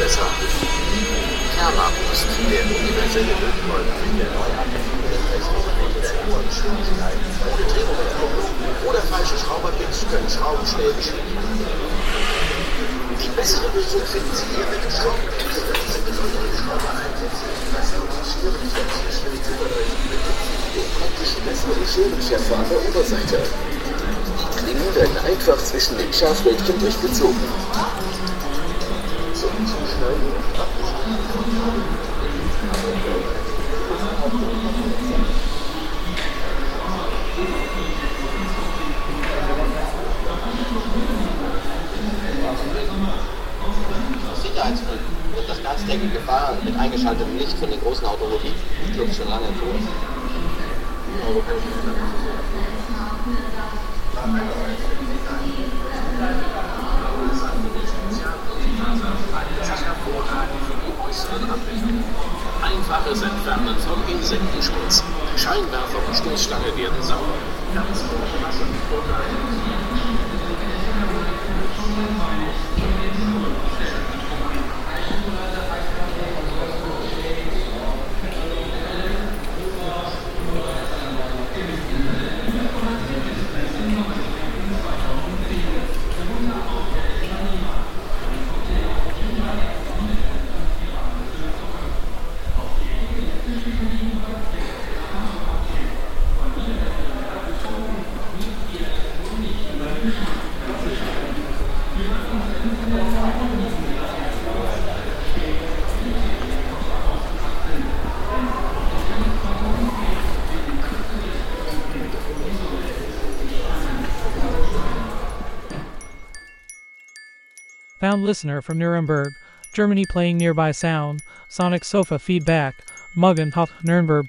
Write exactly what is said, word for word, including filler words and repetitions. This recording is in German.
besser. Kernmarkt ist der universelle Ölkolben der ohne Drehmoment oder falsche Schrauberpicks können Schrauben schnell beschädigen. Die bessere Lösung finden Sie hier mit Schrauben. Diese besonderen Schrauber einsetzen, den praktischen besseren Scherenschärfer an der Oberseite. Die Klingen werden einfach zwischen den Schärfröhrchen durchgezogen. Zum Zuschneiden und Abschneiden. Aus Sicherheitsgründen wird das ganztägige Fahren mit eingeschaltetem Licht von den großen Automobilclubs schon lange empfohlen. Einfaches Entfernen von Insektenschmutz. Scheinwerfer und Stoßstange werden sauber. Ganz ohne Wasser. Found listener from Nuremberg, Germany playing nearby sound, Sonic Sofa feedback, Muggenhof Nuremberg